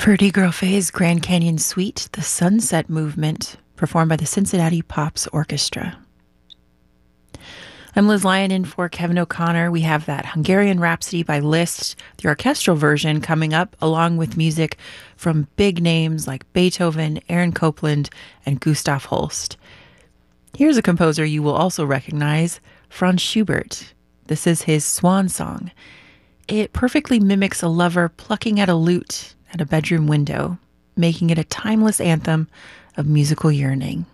Ferdy Groffe's Grand Canyon Suite, The Sunset Movement, performed by the Cincinnati Pops Orchestra. I'm Liz Lyon in for Kevin O'Connor. We have that Hungarian Rhapsody by Liszt, the orchestral version, coming up, along with music from big names like Beethoven, Aaron Copland, and Gustav Holst. Here's a composer you will also recognize, Franz Schubert. This is his Swan Song. It perfectly mimics a lover plucking at a lute at a bedroom window, making it a timeless anthem of musical yearning.